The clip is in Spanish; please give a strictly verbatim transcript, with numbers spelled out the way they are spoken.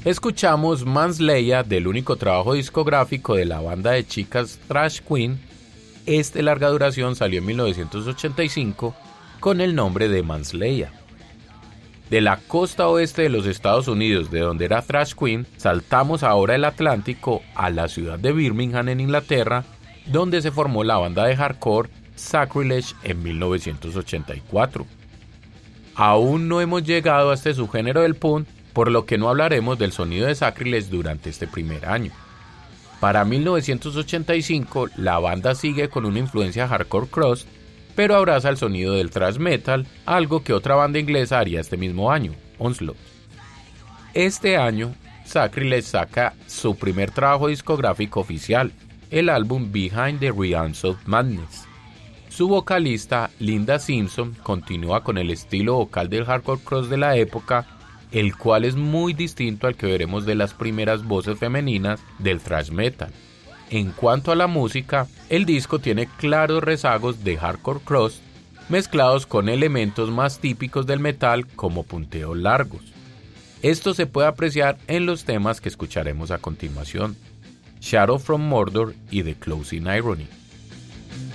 escuchamos Manslayer del único trabajo discográfico de la banda de chicas Thrash Queen. Este larga duración salió en mil novecientos ochenta y cinco con el nombre de Manslayer. De la costa oeste de los Estados Unidos, de donde era Thrash Queen, saltamos ahora el Atlántico a la ciudad de Birmingham en Inglaterra, donde se formó la banda de hardcore Sacrilege en mil novecientos ochenta y cuatro. Aún no hemos llegado a este subgénero del punk, por lo que no hablaremos del sonido de Sacrilege durante este primer año. Para mil novecientos ochenta y cinco, la banda sigue con una influencia hardcore crust, pero abraza el sonido del thrash metal, algo que otra banda inglesa haría este mismo año, Onslaught. Este año, Sacrilege saca su primer trabajo discográfico oficial, el álbum Behind the Realms of Madness. Su vocalista, Linda Simpson, continúa con el estilo vocal del hardcore crust de la época, el cual es muy distinto al que veremos de las primeras voces femeninas del thrash metal. En cuanto a la música, el disco tiene claros rezagos de hardcore crust, mezclados con elementos más típicos del metal como punteos largos. Esto se puede apreciar en los temas que escucharemos a continuación, Shadow from Mordor y The Closing Irony.